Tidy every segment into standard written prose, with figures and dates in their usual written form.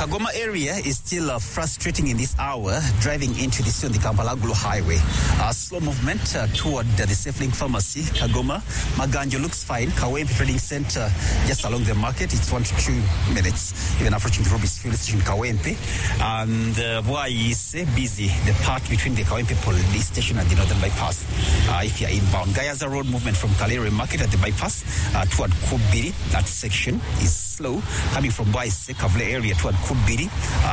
Kagoma area is still frustrating in this hour, driving into the Kampala-Gulu Highway. Slow movement toward the SafeLink Pharmacy, Kagoma. Maganjo looks fine. Kawempe Trading Center, just along the market, it's 1 to 2 minutes. Even approaching the Rubis fuel station, Kawempe. And Bwai is busy, the part between the Kawempe police station and the Northern Bypass. If you're inbound, Gayaza Road movement from Kalere Market at the bypass toward Kubiri, that section is slow. Coming from Bwaise, Kavle area toward Kubiri,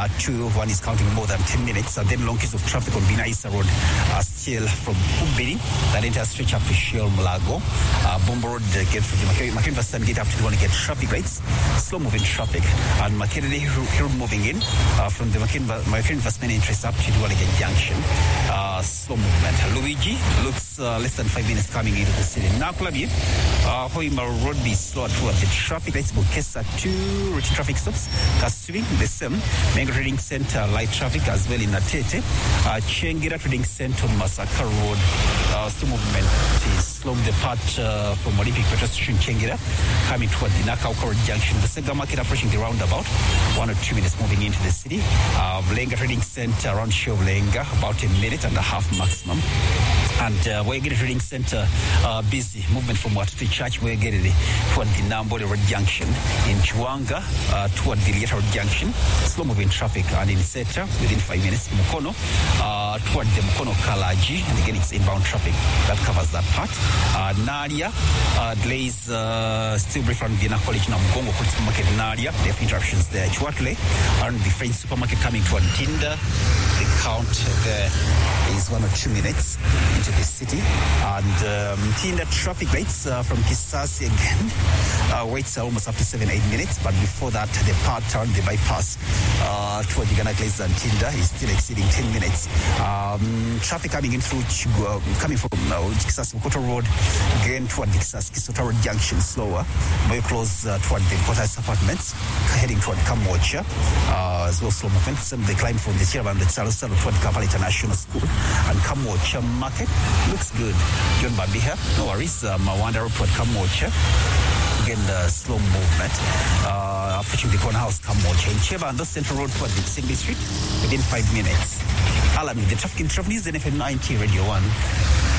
one is counting more than 10 minutes. And then long queues of traffic on Bina Isa Road still from Kubiri, that entire stretch up to Shell Mulago. Bombo Road, get from the Makere University gate up to the one to get traffic lights. Slow moving traffic. And Makere Road moving in from the Makere University interest up to the one to get junction. Slow movement. Luigi looks less than 5 minutes coming into the city. Now, Klabi, Hoima Road be slow toward the traffic lights. Bukesa 2 route traffic stops. Kasui, the same. Mengo Trading Center, light traffic as well in Atete. Chengira Trading Center, Masaka Road. Slow movement is slow. The part from Olympic Petrol Station, Chengira, coming toward the Nakauko Junction. The Sega Market approaching the roundabout. 1 or 2 minutes moving into the city. Vlenga Trading Center around Show Vlenga, about a minute and a half maximum. And Wegere Trading Center busy. Movement from Watutu Church, Wegere toward the Nambole Road Junction. In Chuanga, toward the Lieta Road Junction. Slow moving traffic. And in Seta, within 5 minutes, Mukono, toward the Mukono Kalaji. And again, it's inbound traffic. That covers that part. Nadia, delays still brief around Vienna College, Namugongo Supermarket, Nadia. There are interruptions there. Chuatle, around the French supermarket coming toward Tinda. The count there is 1 or 2 minutes into the city. And Tinda traffic lights from Kisasi again. Waits almost up to 7-8 minutes. But before that, the part around the bypass toward the Ghana Glaze and Tinda is still exceeding 10 minutes. Traffic coming in through coming from Kisasi Koto Road, again toward the Kisasi Kisota Road Junction, slower. Very close toward the Kotas apartments, heading toward Kamwocha, as well slow movement. Some they climb from the Sierra and the Salosalo toward Kampala International School. And Kamwocha Market looks good. John Babiha, no worries. Mawanda Road toward Kamwocha. Again, slow movement. Approaching the corner house, Kamwocha. In Cheva and the Central Road toward the Single Street within 5 minutes. Alami, the traffic news, NFM 90 Radio 1.